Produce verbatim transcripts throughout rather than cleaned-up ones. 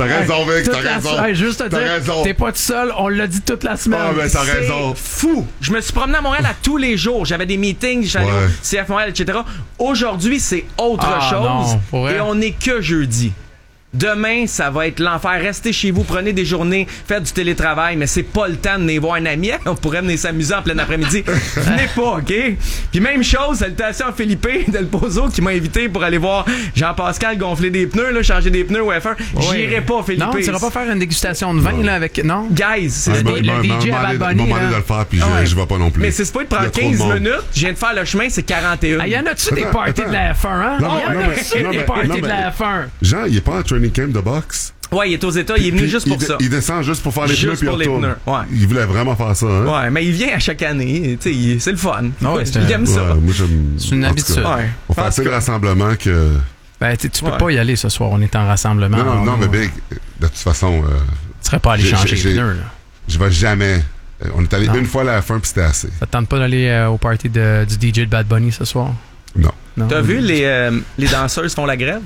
T'as raison, Vic, t'as la... raison. Hey, juste te t'as dire, raison. T'es pas tout seul, on l'a dit toute la semaine. Ah, ben t'as raison. Fou. Je me suis promené à Montréal à tous les jours. J'avais des meetings, j'allais Ouais. au C F Montréal, et cetera. Aujourd'hui, c'est autre Ah, chose. non, pour vrai. Et on n'est que jeudi. Demain, ça va être l'enfer. Restez chez vous, prenez des journées, faites du télétravail, mais c'est pas le temps de venir voir un ami. On pourrait venir s'amuser en plein après-midi. Venez pas, OK? Puis même chose, salutations à Philippe Del Pozo qui m'a invité pour aller voir Jean-Pascal gonfler des pneus, là, changer des pneus au F un. J'irai pas, Philippe. Non, tu iras pas faire une dégustation de vin là, avec... Non? Guys, c'est Ouais, pas... m'a- le m'a- D J m'a- à Bad m'a Bunny, demandé là. de le faire, puis je, Ah ouais. je vais pas non plus. Mais c'est pas de Il y a prendre trop de quinze monde. minutes. Je viens de faire le chemin, c'est quarante et un. Ah, y en a-tu des Attends, parties attends. de la F un, hein? Non, y mais- en non, mais- a-tu non, des mais- parties non, de mais- la F un? Jean, il est pas en training camp de boxe. Ouais, il est aux États, il est venu Puis juste il pour de- ça. Il descend juste pour faire les Juste pneus puis il pour les retourne. pneus, ouais. Il voulait vraiment faire ça, hein? Ouais, mais il vient à chaque année. Tu sais, il- c'est le fun. Ah ouais, c'est il un- aime ça. Ouais, moi, j'aime- C'est une en tout cas, habitude. Ouais. On fait En assez tout de cas. rassemblement que... Ben, tu tu peux Ouais. pas y aller ce soir, on est en rassemblement. Non, non, On- non, mais Big, de toute façon, euh, Tu serais pas allé J'ai- changer j'ai- les pneus, là. je vais jamais... euh, On est allé Non. une fois à la F un puis c'était assez. Ça te tente pas d'aller euh, au party de, du D J de Bad Bunny ce soir? Non. Non? T'as vu, les, euh, les danseuses font la grève?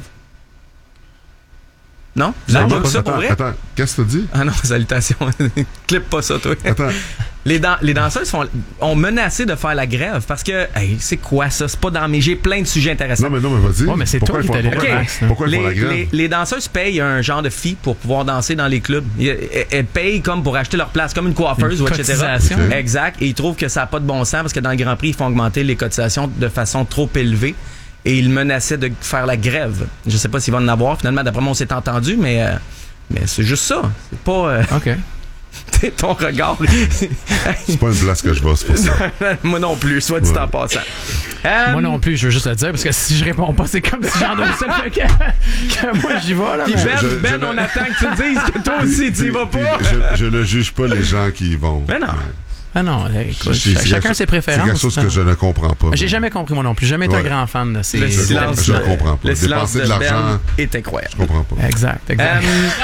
Non? Vous Non, avez pas pas vu ça pour Attends, vrai? attends, qu'est-ce que tu dis? Ah non, salutations. Clip pas ça, toi. Attends, Les, dan- les danseuses font, ont menacé de faire la grève parce que, hey, c'est quoi ça? C'est pas dans mes. J'ai plein de sujets intéressants. non, mais non, mais vas-y. Ouais, mais c'est Pourquoi toi qui ils font- t'allais pourquoi- là, Ok. Max, hein. Pourquoi ils font la Les, grève? les, les danseuses payent un genre de fee pour pouvoir danser dans les clubs. Elles, elles payent comme pour acheter leur place, comme une coiffeuse Une ou et cetera. cotisation. Ok. Exact. Et ils trouvent que ça n'a pas de bon sens parce que dans le Grand Prix, ils font augmenter les cotisations de façon trop élevée. Et ils menaçaient de faire la grève. Je sais pas s'ils vont en avoir. Finalement, d'après moi, on s'est entendu, mais, euh, mais c'est juste ça. C'est pas euh, OK. ton regard. C'est pas une place que je vais, c'est pour ça. Moi non plus, soit dit Ouais. en passant. Euh, Moi non plus, je veux juste le dire, parce que si je réponds pas, c'est comme si j'en donne ça que, que moi j'y vais, là. Puis mais- Ben, Je- Ben, je- on attend que tu me dises que toi aussi, tu y vas Puis- pas. puis Je, je ne juge pas les gens qui y vont. Mais non. Ah non, écoute, C'est- c'est chacun quelque- ses préférences. C'est quelque chose hein. que je ne comprends pas. J'ai jamais compris moi non plus. J'ai jamais été Ouais. un grand fan de ces. Le Je, ces- silence, je de- comprends pas. le silence Dépenser de de l'argent, Ben est incroyable. je comprends pas. Exact, exact.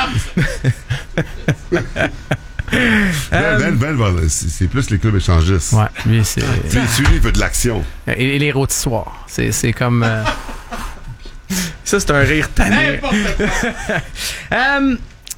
Euh, Ben, ben, ben, ben, c'est c'est plus les clubs échangistes. Ouais, lui c'est. Puis celui, il veut de l'action. Et, et les rôtissoirs. C'est c'est comme. euh, Ça, c'est un rire tanné. Euh,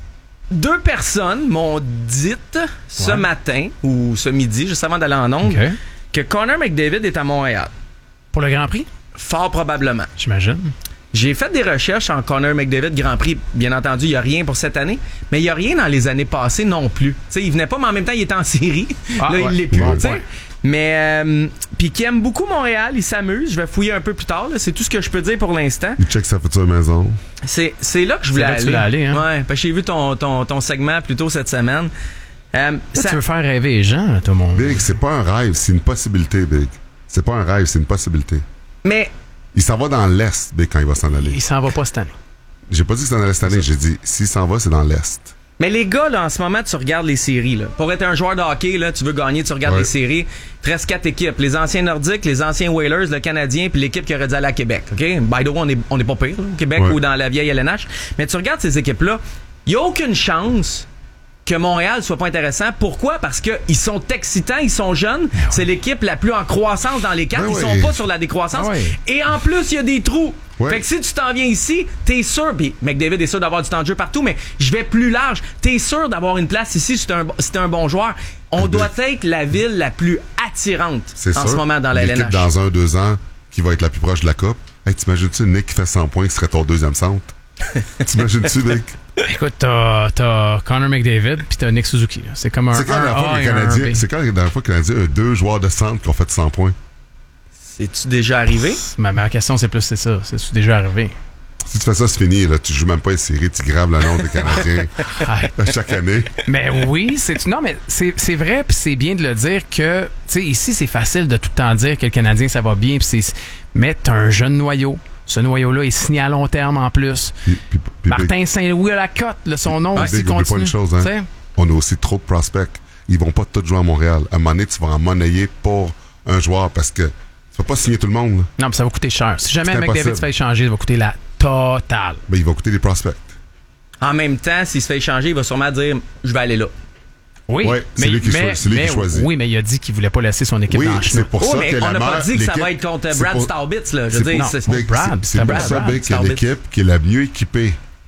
deux personnes m'ont dit ce Ouais. matin, ou ce midi, juste avant d'aller en ondes, OK. que Connor McDavid est à Montréal. Pour le Grand Prix, Fort probablement. j'imagine. J'ai fait des recherches en Connor McDavid Grand Prix. Bien entendu, il n'y a rien pour cette année, mais il n'y a rien dans les années passées non plus. Tu sais, il venait pas, mais en même temps, il était en série. Ah, Là, ouais. il l'est plus. Bon tu sais. point. Mais, euh, puis qui aime beaucoup Montréal, il s'amuse. Je vais fouiller un peu plus tard. là. C'est tout ce que je peux dire pour l'instant. Il check sa future maison. C'est, c'est là que je voulais C'est là que aller. tu voulais aller, hein? Ouais, parce que j'ai vu ton, ton, ton segment plus tôt cette semaine. Euh, Là, ça- tu veux faire rêver les gens, là, tout le monde. Big, c'est pas un rêve, c'est une possibilité, Big. C'est pas un rêve, c'est une possibilité. Mais Il s'en va dans l'Est, Big, quand il va s'en aller. Il s'en va pas cette année. J'ai pas dit que c'était dans l'Est cette année, j'ai dit, s'il s'en va, c'est dans l'Est. Mais les gars, là, en ce moment, tu regardes les séries. Là. Pour être un joueur de hockey, là, tu veux gagner, tu regardes Ouais. les séries. Il te reste quatre équipes. Les anciens Nordiques, les anciens Whalers, le Canadien, puis l'équipe qui aurait dû aller à Québec. OK? By the way, on est, on est pas pire, là, au Québec Ouais. ou dans la vieille L N H. Mais tu regardes ces équipes-là, il n'y a aucune chance que Montréal soit pas intéressant. Pourquoi? Parce qu'ils sont excitants, ils sont jeunes. C'est l'équipe la plus en croissance dans les quatre. Ben ils ouais. sont pas sur la décroissance. Ah ouais. Et en plus, il y a des trous. Ouais. Fait que si tu t'en viens ici, t'es sûr, puis McDavid est sûr d'avoir du temps de jeu partout, mais je vais plus large. T'es sûr d'avoir une place ici si t'es un, si t'es un bon joueur. On doit être la ville la plus attirante C'est en sûr. ce moment dans la L N L'équipe H. dans un, deux ans, qui va être la plus proche de la Coupe. Hey, t'imagines-tu Nick qui fait cent points, qui serait ton deuxième centre? T'imagines-tu, Nick? Écoute, t'as, t'as Connor McDavid puis t'as Nick Suzuki. là. C'est comme un C'est quand la un dernière fois A que et le un Canadien, B. c'est quand la dernière fois que le Canadien a deux joueurs de centre qui ont fait cent points? C'est-tu déjà arrivé? Ma, ma question, c'est plus c'est ça. C'est déjà arrivé. Si tu fais ça, c'est fini, là. Tu joues même pas une série, tu graves le nom des Canadiens Ouais. chaque année. Mais oui, c'est non, mais c'est c'est vrai, puis c'est bien de le dire que, tu sais, ici c'est facile de tout le temps dire que le Canadien ça va bien, puis c'est, mais t'as un jeune noyau. Ce noyau-là est signé à long terme en plus. Puis, puis, puis, Martin Saint-Louis à la cote, là, son nom Ah, aussi Big, oublie pas continue. une chose, hein. Tu sais? on a aussi trop de prospects. Ils vont pas tous jouer à Montréal. À un moment donné, tu vas en monnayer pour un joueur parce que tu vas pas signer tout le monde, là. Non, mais ça va coûter cher. Si jamais C'est McDavid impossible. se fait échanger, ça va coûter la totale. Mais il va coûter des prospects. En même temps, s'il se fait échanger, il va sûrement dire « Je vais aller là ». Oui, Ouais, c'est lui qui cho- c'est lui qui mais- choisit. Oui, mais il a dit qu'il voulait pas laisser son équipe Oui, dans le c'est chemin. pour Oh, ça mais que on la n'a pas meilleure- dit que ça l'équipe- va être contre c'est Brad pour- Staubitz, là. Je c'est veux dire, pour- c'est- Non, Big, Brad, c'est- c'est c'est Brad, pour ça, Brad Big, qu'il y a Staubitz. l'équipe qui est la mieux équipée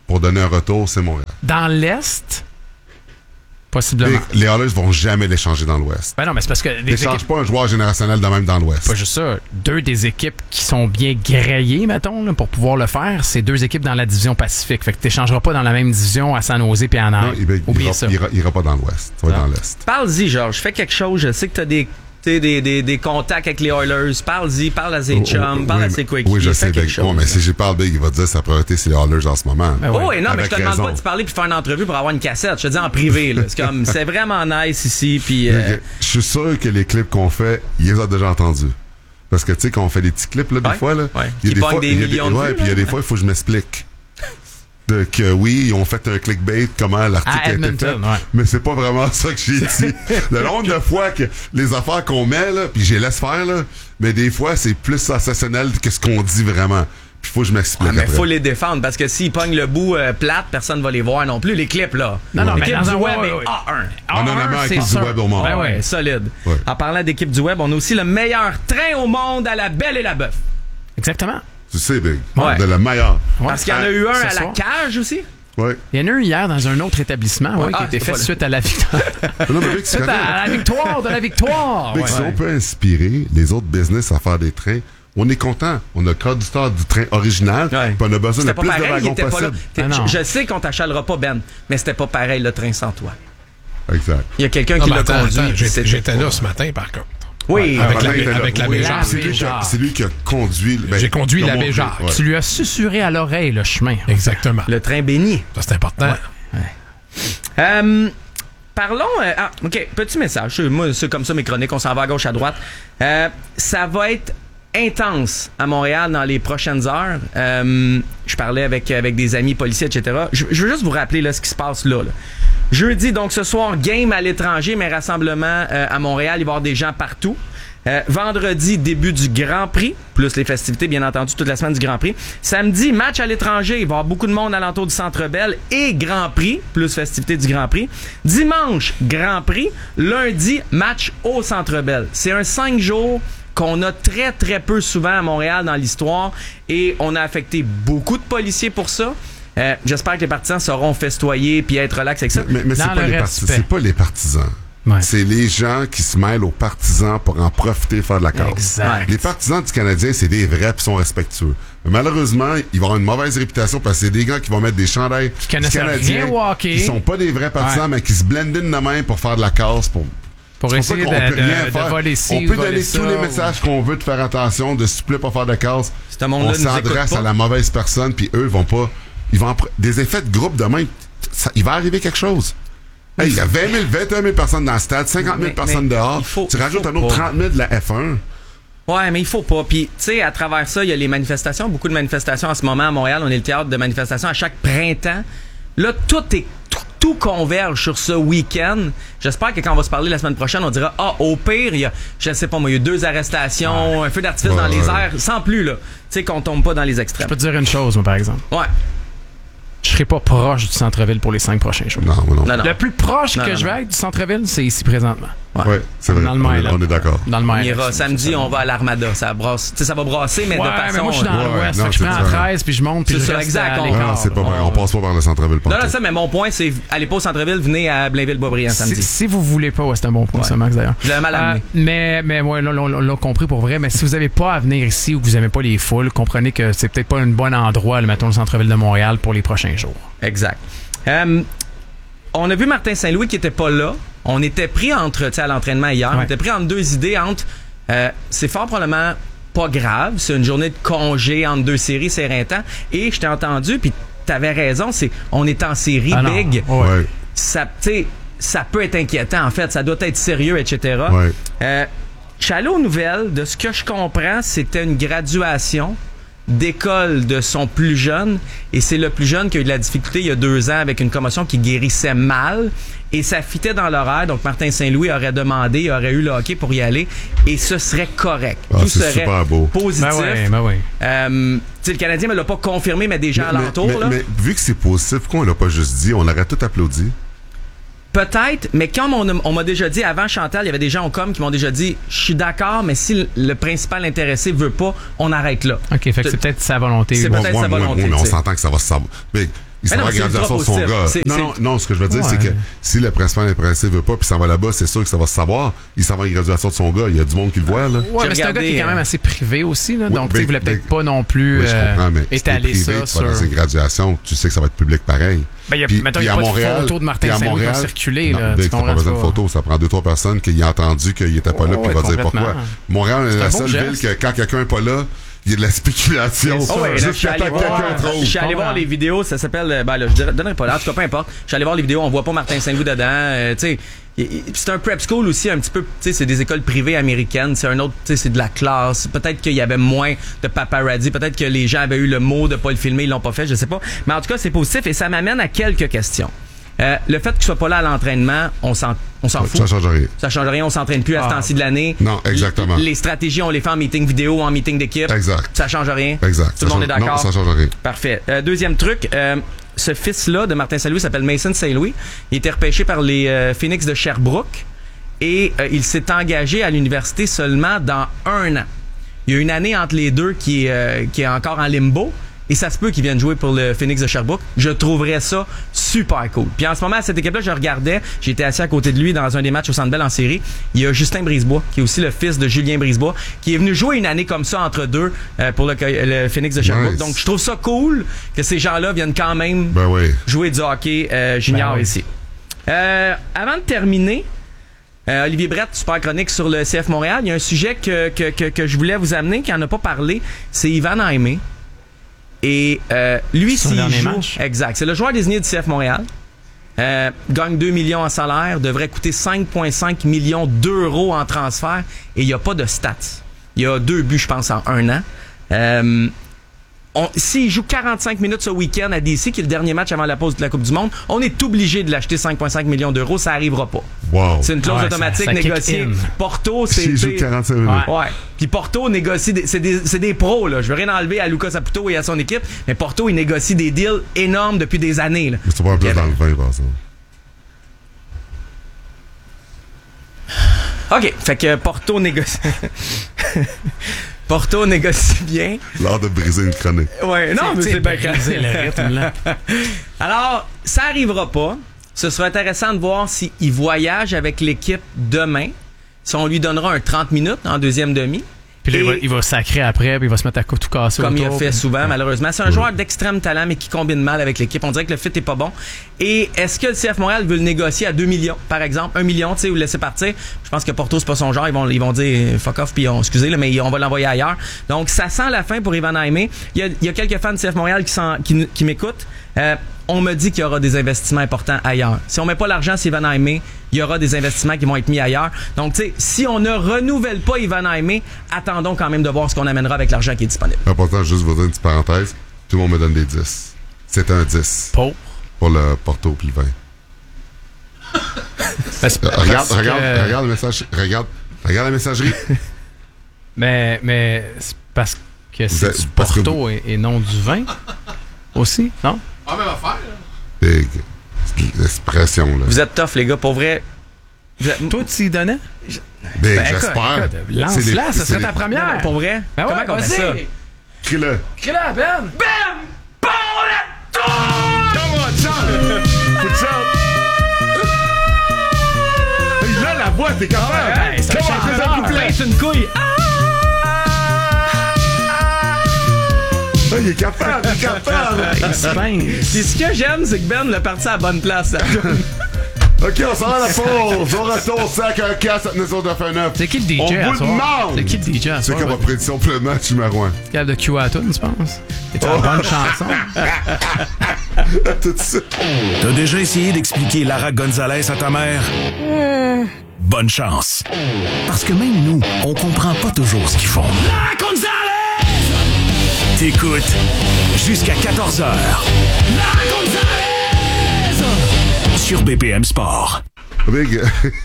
pour donner un retour, c'est Montréal. Dans l'Est, possiblement. Les, les Oilers vont jamais l'échanger dans l'Ouest. Ben non, mais c'est parce que les N'échange équipes, pas un joueur générationnel de même dans l'Ouest. pas juste ça, deux des équipes qui sont bien grillées, mettons, là, pour pouvoir le faire, c'est deux équipes dans la division Pacifique. Fait que t'échangeras pas dans la même division à San Jose puis à Non, Anaheim. il, il, Oubliez ira, ça. il, ira, il ira pas dans l'Ouest. Ça va être Non. dans l'Est. Parle-y, Georges. Fais quelque chose. Je sais que t'as des, t'sais, des, des, des contacts avec les Oilers. Parle-y, parle à ses chums, Oh, parle oui, à ses mais- coéquipiers. Oui, je Fais sais, quelque Big. chose. Oh, mais si j'ai parlé Big, il va te dire que sa priorité, c'est les Oilers en ce moment. Ben Oh, oui. oui, non, mais je Avec te demande raison. pas de parler puis faire une entrevue pour avoir une cassette. Je te dis en privé, là. C'est comme, c'est vraiment nice ici, puis euh, Je suis sûr que les clips qu'on fait, il les a déjà entendus. Parce que, tu sais, quand on fait des petits clips, là, des Ouais, fois, là, ouais. il y a Qui des pognent fois, des il y a millions de ouais, vues, puis il y a là. des fois, il faut que je m'explique. De, que oui, ils ont fait un clickbait, comment l'article À a été fait. Edmonton, ouais. Mais c'est pas vraiment ça que j'ai dit. Le nombre de fois que les affaires qu'on met, là, puis je les laisse faire, là, mais des fois, c'est plus sensationnel que ce qu'on dit vraiment. Puis faut que je m'explique. ah, mais après. faut les défendre parce que s'ils pognent le bout euh, plate, personne va les voir non plus. Les clips, là. Non, non, mais L'équipe dans du un- web ouais, est ouais, ouais. A un. On en a un, même c'est équipe du sûr. web au monde. Ben ouais. Ouais, solide. Ouais. En parlant d'équipe du web, on a aussi le meilleur train au monde à la Belle et la Bœuf. Exactement. Tu sais, Big. Ouais. De la meilleure. Ouais. Parce qu'il y en a eu un Ce à la soir. cage aussi. Ouais. Il y en a eu hier dans un autre établissement ouais, Ouais. qui a Ah, été c'est fait pas là. suite à la victoire. Non, mais Big, tu Suite connais. à la victoire de la victoire. Big, Ouais. si on peut inspirer les autres business à faire des trains, on est content. On a le conducteur du train original, Ouais. puis on a besoin de C'était pas plus de pareil, il wagons était pas là. possible. T'es- Ah non. je, je sais qu'on t'achalera pas, Ben, mais c'était pas pareil le train sans toi. Exact. Il y a quelqu'un Non, qui mais l'a attends, conduit. attends, j'étais, C'était j'étais pas- là ce matin, par contre. Oui. Avec la- Pendant qu'il était là. avec la Oui, Béjar. C'est lui, qui a- Béjar. c'est lui qui a conduit. ben, J'ai conduit qui a la montré, Béjar. ouais. Tu lui as susurré à l'oreille le chemin. Exactement. Le train béni. Ça, c'est important. Euh, parlons. euh, ah, OK. Petit message. Moi, c'est comme ça mes chroniques. On s'en va à gauche, à droite. Euh, ça va être intense à Montréal dans les prochaines heures. Euh, je parlais avec, avec des amis policiers, et cetera. Je, je veux juste vous rappeler là, ce qui se passe là, là. Jeudi, donc ce soir, game à l'étranger, mais rassemblement euh, à Montréal. Il va y avoir des gens partout. Euh, vendredi, début du Grand Prix, plus les festivités, bien entendu, toute la semaine du Grand Prix. Samedi, match à l'étranger. Il va y avoir beaucoup de monde alentour du Centre Bell et Grand Prix, plus festivités du Grand Prix. Dimanche, Grand Prix. Lundi, match au Centre Bell. C'est un cinq jours qu'on a très, très peu souvent à Montréal dans l'histoire et on a affecté beaucoup de policiers pour ça. Euh, j'espère que les partisans sauront festoyer puis être relax avec ça. Mais, mais c'est Dans pas, le les respect. partis- c'est pas les partisans. Ouais. C'est les gens qui se mêlent aux partisans pour en profiter, faire de la cause. Exact. Les partisans du Canadien, c'est des vrais qui sont respectueux. Mais malheureusement, ils vont avoir une mauvaise réputation parce que c'est des gars qui vont mettre des chandails Qui du connaissent Canadien, rien au hockey. qui sont pas des vrais partisans, Ouais. mais qui se blendent in de main pour faire de la casse, pour Pour C'est pour ça essayer qu'on de, peut rien de, de faire. voler ci, On peut voler donner ça, tous les ou- messages qu'on veut de faire attention, de s'il vous plaît pas faire de casse. Ce monde-là On nous écoute s'adresse pas. à la mauvaise personne, puis eux vont pas. Ils vont en pr- des effets de groupe demain. Ça, il va arriver quelque chose. Hey, il y a vingt mille, vingt et un mille personnes dans le stade, cinquante mille Mais- personnes mais dehors. il faut- tu il rajoutes faut un autre pas. trente mille de la F un. Ouais, mais il faut pas. Puis, tu sais, à travers ça, il y a les manifestations, beaucoup de manifestations en ce moment à Montréal. On est le théâtre de manifestations à chaque printemps. Là, tout est tout, tout converge sur ce week-end. J'espère que quand on va se parler la semaine prochaine, on dira ah au pire, il y a, je sais pas moi, il y a deux arrestations, un feu d'artifice Ouais, dans les ouais. airs, sans plus là. Tu sais qu'on tombe pas dans les Je extrêmes. peux te dire une chose, moi, par exemple. Ouais. Je serai pas proche du centre-ville pour les cinq prochains jours. Non, mais non. Non, non. Le plus proche Non, que non, je non. vais être du centre-ville, c'est ici présentement. Ouais, c'est vrai. Dans le on, est, Mail, on est d'accord. Dans le On maire. ira samedi, on va à l'Armada, ça brasse. Tu sais, ça va brasser, mais Ouais, de façon. mais moi, je suis dans Ouais, l'ouest. non, fait que je c'est prends la ça. treize, puis je monte, puis C'est je ça, reste exact, à on- l'écart. Ah, c'est pas vrai. On passe pas par le centre-ville. Non, non, partout. ça, mais mon point, c'est allez pas au centre-ville, venez à Blainville-Boisbriand Si, samedi. si vous voulez pas, ouais, c'est un bon point, Ouais. ça, Max, d'ailleurs. Je l'avais mal Euh, amené. mais, mais, ouais, là, on l'a compris pour vrai. Mais si vous avez pas à venir ici ou que vous aimez pas les foules, comprenez que c'est peut-être pas un bon endroit, là, mettons, le centre-ville de Montréal pour les prochains jours. Exact. Euh, on a vu Martin Saint-Louis qui était pas là. On était pris entre, tu sais, à l'entraînement hier, on Ouais. était pris entre deux idées, entre, euh, c'est fort probablement pas grave, c'est une journée de congé entre deux séries, c'est éreintant. Et je t'ai entendu, puis t'avais raison, c'est, on est en série Ah non. big. Ouais. Ouais. Ça, tu sais, ça peut être inquiétant, en fait, ça doit être sérieux, et cetera. Ouais. Euh, je suis allé aux nouvelles. De ce que je comprends, c'était une graduation d'école de son plus jeune. Et c'est le plus jeune qui a eu de la difficulté il y a deux ans avec une commotion qui guérissait mal. Et ça fitait dans l'horaire. Donc, Martin Saint-Louis aurait demandé, il aurait eu le hockey pour y aller. Et ce serait correct. Ah, Tout c'est serait super beau. positif. Ben ouais, ben ouais. Euh, tu sais, le Canadien ne l'a pas confirmé, mais des gens Mais- alentours, mais, là. mais vu que c'est positif, pourquoi on l'a pas juste dit? On aurait tout applaudi. Peut-être, mais comme on, a- on m'a déjà dit avant Chantal, il y avait des gens au com qui m'ont déjà dit je suis d'accord, mais si le, le principal intéressé veut pas, on arrête là. OK, fait que c'est peut-être sa volonté. C'est Bon, peut-être Ouais, sa ouais, volonté, ouais, mais on tu sais. s'entend que ça va se savoir. Mais il s'en non, va à c'est graduation de ultra son positif. gars. C'est- Non, c'est- non, non, ce que je veux dire, Ouais. c'est que si le principal intéressé veut pas puis s'en va là-bas, c'est sûr que ça va se savoir. Il s'en va à la graduation de son gars. Il y a du monde qui le voit, là. Ouais, mais c'est un gars qui est quand même assez privé aussi, là, Oui, donc tu sais, il voulait ben, peut-être pas non plus Oui, je euh, comprends, mais si t'es étaler privé, ça tu vas sur... dans une graduation, tu sais que ça va être public pareil. Ben, il y a, Puis- mettons, puis il y a à pas Montréal, de photo de Martin puis à Saint-Louis qui va Montréal, circuler. non, Là, Vic, tu t'as pas comprends besoin de ça? photos, ça prend deux, trois personnes qui ont entendu qu'il était pas là, Oh, puis il ouais, va dire pourquoi. complètement. Montréal est C'est la un beau seule geste. ville que quand quelqu'un est pas là, il y a de la spéculation. Oh ouais, là, je suis Jusqu'à allé temps que voir, quelqu'un trouve. je suis allé voir les vidéos, ça s'appelle, euh, ben là, je dirais- donnerai pas là, en tout cas, peu importe. Je suis allé voir les vidéos, on voit pas Martin Saint-Louis dedans, euh, tu sais. y- y- C'est un prep school aussi, un petit peu, tu sais, c'est des écoles privées américaines, c'est un autre, tu sais, c'est de la classe. Peut-être qu'il y avait moins de paparazzi, peut-être que les gens avaient eu le mot de pas le filmer, ils l'ont pas fait, je sais pas. Mais en tout cas, c'est positif et ça m'amène à quelques questions. Euh, le fait qu'il soit pas là à l'entraînement, on s'en, on s'en fout. Ça change rien. Ça change rien, on s'entraîne plus à ce Ah. temps-ci de l'année. Non, exactement. Les, les stratégies, on les fait en meeting vidéo, en meeting d'équipe. Exact. Ça change rien. Exact. Tout le Ça monde est change- d'accord. Non, ça change rien. Parfait. Euh, deuxième truc, euh, ce fils-là de Martin Saint-Louis s'appelle Mason Saint-Louis. Il était repêché par les euh, Phoenix de Sherbrooke et euh, il s'est engagé à l'université seulement dans un an. Il y a une année entre les deux qui est, euh, qui est encore en limbo. Et ça se peut qu'ils viennent jouer pour le Phoenix de Sherbrooke. Je trouverais ça super cool. Puis en ce moment, à cette équipe-là, je regardais. J'étais assis à côté de lui dans un des matchs au Centre Bell en série. Il y a Justin Brisebois, qui est aussi le fils de Julien Brisebois, qui est venu jouer une année comme ça entre deux euh, pour le, le Phoenix de Sherbrooke. Nice. Donc, je trouve ça cool que ces gens-là viennent quand même Ben oui. jouer du hockey euh, junior Ben oui. ici. Euh, avant de terminer, euh, Olivier Brett, super chronique sur le C F Montréal, il y a un sujet que, que, que, que je voulais vous amener, qui n'en a pas parlé, c'est Ivan Aimé. Et euh, lui, Son s'il dernier joue... match. Exact. C'est le joueur désigné du C F Montréal. Euh, gagne deux millions en salaire, devrait coûter cinq virgule cinq millions d'euros en transfert et il n'y a pas de stats. Il y a deux buts, je pense, en un an. Euh, on- S'il joue quarante-cinq minutes ce week-end à D C, qui est le dernier match avant la pause de la Coupe du Monde, on est obligé de l'acheter cinq virgule cinq millions d'euros. Ça n'arrivera pas. Wow. C'est une clause Ouais, automatique ça- ça kick négociée. in. Porto, c'est... S'il joue quarante-cinq minutes. Ouais. Ouais. Puis Porto négocie, des, c'est des, c'est des pros, là. Je veux rien enlever à Lucas Saputo et à son équipe, mais Porto, il négocie des deals énormes depuis des années, là. Mais c'est pas un plus Kevin. dans le vin, par exemple. OK. Fait que Porto négocie. Porto négocie bien. L'art de briser une chronique. Ouais, non, mais Tu sais, c'est bien briser le rythme, là. Alors, ça arrivera pas. Ce sera intéressant de voir s'il voyage avec l'équipe demain. Si on lui donnera un trente minutes en deuxième demi. Puis là, Et- il, va, il va sacrer après, puis il va se mettre à tout casser Comme il a autour, fait puis- souvent, malheureusement. C'est un joueur d'extrême talent, mais qui combine mal avec l'équipe. On dirait que le fit est pas bon. Et est-ce que le C F Montréal veut le négocier à deux millions, par exemple? un million, tu sais, ou le laisser partir? Je pense que Porto, c'est pas son genre. Ils vont, ils vont dire fuck off, puis on, excusez, là, mais on va l'envoyer ailleurs. Donc, ça sent la fin pour Ivan Aimé. Il y a, il y a quelques fans du C F Montréal qui, s'en- qui, qui m'écoutent. Euh, on me dit qu'il y aura des investissements importants ailleurs. Si on met pas l'argent sur Ivan Aimé, il y aura des investissements qui vont être mis ailleurs. Donc, tu sais, si on ne renouvelle pas Ivan Aimé, attendons quand même de voir ce qu'on amènera avec l'argent qui est disponible. Important, juste vous dire une petite parenthèse. Tout le monde me donne des dix. C'est un dix Pour. pour le Porto puis le vin. Ben, c'est Euh, parce regarde, que- regarde, regarde le message. Regarde, regarde la messagerie. Mais, mais c'est parce que c'est êtes- du parce que Porto et, et non du vin aussi, non? Big. C'est de l'expression, là. Vous êtes tough, les gars, pour vrai. Vous êtes- Toi, tu y donnais? Big, Ben, écoute, j'espère. écoute, lance-la, C'est des- ça c'est serait des- ta première. Pour vrai? Ben ouais, Comment on fait ça? vas-y. Crie-le. Crie-la, Ben! Ben! Come on, chante! Faut que chante! Il a la voix, t'es capable! Hey, ça Come on, chante fais un fort. couplet. C'est une couille. Ah! Ah, il est capable, il est capable! Il se pince. Puis ce que j'aime, c'est que Ben l'a parti à la bonne place. ça. Ok, on s'en va à la pause! On retourne cinq un quatre neuf neuf un neuf. C'est qui le D J On à vous le soir? demande! C'est qui le D J à C'est soir? comme ma prédiction pour le match numéro un. Capable de Q A tune, tu penses? Et tu as une bonne chanson? Tout de suite. T'as déjà essayé d'expliquer Lara Gonzalez à ta mère? Bonne chance. Parce que même nous, on comprend pas toujours ce qu'ils font. Lara Gonzalez! T'écoutes jusqu'à quatorze heures. Lara Gonzalez! Sur B P M Sport. Big.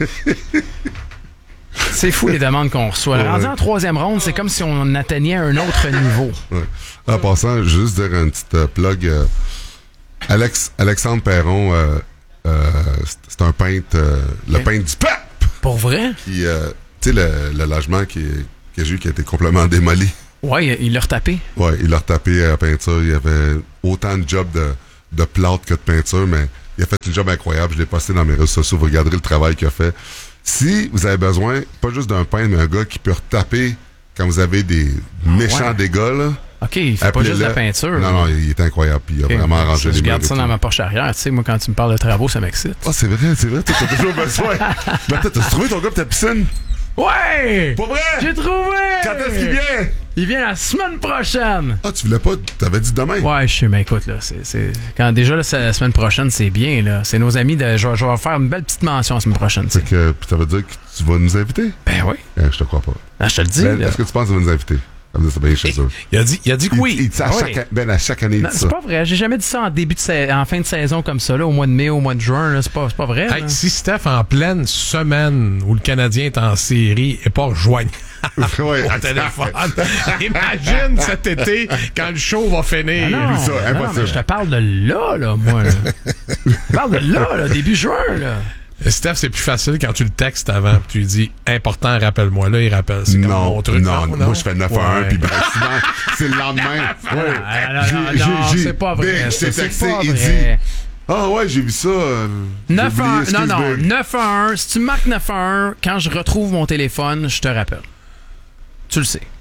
C'est fou les demandes qu'on reçoit. Ouais. Rendu en troisième ronde, c'est comme si on atteignait un autre niveau. Ouais. En passant, juste dire une petite euh, plug. euh, Alex, Alexandre Perron, euh, euh, c'est- c'est un peintre, euh, le peintre du peuple! Pour vrai? Qui, euh, tu sais, le, le logement qui, que j'ai eu qui a été complètement démoli. Ouais, il l'a retapé. Ouais, il l'a retapé à la peinture. Il y avait autant de jobs de, de plâtre que de peinture, mais il a fait une job incroyable. Je l'ai posté dans mes réseaux sociaux. Vous regarderez le travail qu'il a fait. Si vous avez besoin, pas juste d'un peintre, mais un gars qui peut retaper quand vous avez des méchants ouais. dégâts, là. OK, il fait pas juste de la peinture. Non, non, il est incroyable. Puis il a okay. vraiment arrangé les murs. Je garde ça dans ma Porsche arrière. Tu sais, moi, quand tu me parles de travaux, ça m'excite. Ah, oh, c'est vrai, c'est vrai. T'as toujours besoin. Mais attends, t'as trouvé ton gars pour ta piscine? Ouais! Pas vrai? J'ai trouvé! Quand est-ce qu'il vient? Il vient la semaine prochaine! Ah, tu voulais pas? T'avais dit demain? Ouais, je sais, mais écoute, là, c'est... c'est... Quand déjà, là, c'est la semaine prochaine, c'est bien, là. C'est nos amis de... Je vais, je vais faire une belle petite mention la semaine prochaine, Fait que, puis ça veut dire que tu vas nous inviter? Ben oui. Eh, je te crois pas. Ah, je te le dis, ben, là. Est-ce que tu penses qu'il va nous inviter? Comme ça, c'est bien chez eux. Il a dit, il a dit que oui. Il, il dit à, ah chaque, oui. ben, à chaque année. Non, il dit c'est ça. pas vrai. J'ai jamais dit ça en début de sa... en fin de saison comme ça, là, au mois de mai, au mois de juin. Là. C'est pas, c'est pas vrai. Hey, si Steph, en pleine semaine où le Canadien est en série, est pas rejoignable ouais. au téléphone, imagine cet été quand le show va finir. Ah non, ça, non, impossible. mais je te parle de là, là, moi. Là. Je te parle de là, là, début juin, là. Steph, c'est plus facile quand tu le textes avant puis tu lui dis important, rappelle-moi. Là, il rappelle. C'est comme Non, mon truc. non, non, moi je fais neuf à un ouais. puis ben, souvent c'est le lendemain. Ah, Ouais. non, non, J'ai- non, j'ai- non, j'ai- c'est pas vrai. Ben, je ça, t'ai c'est texté, pas il vrai. dit ah ouais, j'ai vu ça. euh, j'ai neuf à un, oublié, non, non, excuse, ben. neuf à un. Si tu me marques neuf à un, quand je retrouve mon téléphone, je te rappelle. Tu le sais.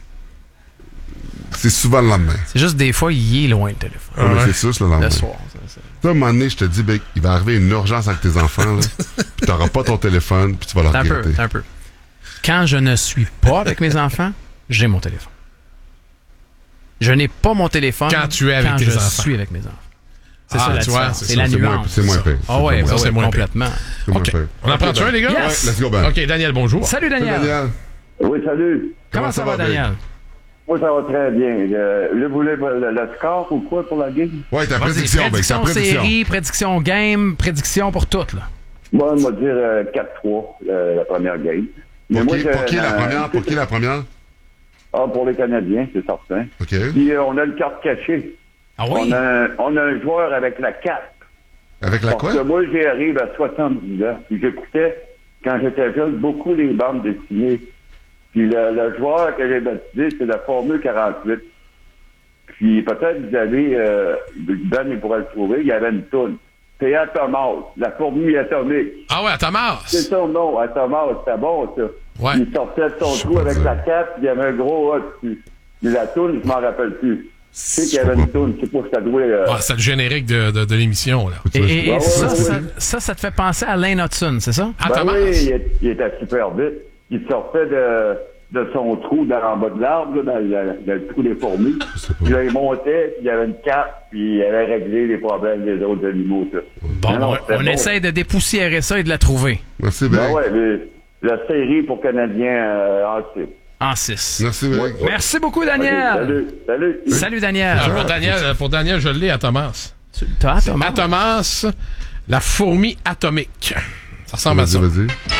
C'est souvent le lendemain. C'est juste des fois, il est loin le téléphone. Ouais, mais ouais. c'est sûr, c'est le lendemain. Le soir. ça, ça. Toi, à un moment donné, je te dis, ben, il va arriver une urgence avec tes enfants, là, puis t'auras pas ton téléphone, puis tu vas le T'as un peu, regretter. t'as un peu. Quand je ne suis pas avec mes enfants, j'ai mon téléphone. Je n'ai pas mon téléphone Quand tu es avec quand tes je enfants. suis avec mes enfants. C'est Ah, ça la tu vois, différence. c'est C'est ça, la C'est moins, nuance. c'est moins pire. Ah ouais, C'est ben ça, ouais, c'est moins pire. complètement. c'est moins OK. pire. On en prend un, les gars? Yes. Ouais, let's go, Ben. OK, Daniel, bonjour. Salut Daniel. Daniel. Oui, salut. Comment, ça va, Daniel? Moi, ça va très bien. Euh, là, vous voulez le, le score ou quoi pour la game? Ouais, ta Vas-y, prédiction, ben, c'est ta prédiction prédiction. série, prédiction game, prédiction pour toutes, là. Moi, on va dire euh, quatre trois, euh, la première game. Mais Pour moi, qui, j'ai pour qui la un- première? Pour qui la première? Ah, pour les Canadiens, c'est certain. OK. Puis, euh, on a le carte cachée. Ah oui? On, a un, on a un joueur avec la cape. Avec la Parce quoi? que moi, j'arrive à soixante-dix ans. Puis, j'écoutais, quand j'étais jeune, beaucoup les bandes dessinées. Puis, le, le joueur que j'ai baptisé, c'est la Formule quarante-huit. Puis, peut-être vous avez, euh, Ben, il pourrait le trouver, il y avait une toune. C'est Atomas, la fourmi atomique. Ah ouais, C'est Thomas. son nom, Atomas, c'était bon, ça. Ouais. Il sortait de son Je sais trou pas avec dire. la cape, il y avait un gros A dessus. Mais la toune, je m'en rappelle plus. Je sais qu'il y avait une toune, je sais pas si ça doit... Euh... Ah, c'est le générique de, de, de l'émission, là. Et, et- et Ouais, ça, ouais, ça, ouais. ça, ça te fait penser à Lane Hudson, c'est ça? Ah, Ben Thomas. oui, il, est- il était super vite. Il sortait de, de son trou dans, en bas de l'arbre, là, dans, le- dans le trou des fourmis. sais pas. Puis là, il montait, puis il y avait une cape, puis il avait réglé les problèmes des autres animaux. Ça. Bon, Non, non, on, c'était on bon. essaie de dépoussiérer ça et de la trouver. Merci, Ben Ben. ouais, mais la série pour Canadiens euh, en six. En six. Merci, Ben. Ouais. Merci beaucoup, Ok, Daniel. salut, salut. Salut, Daniel. Ah, pour, Daniel pour Daniel, je l'ai à Thomas. T'as Thomas? À Thomas, la fourmi atomique. Ça ressemble à Vas-y, ça. vas-y.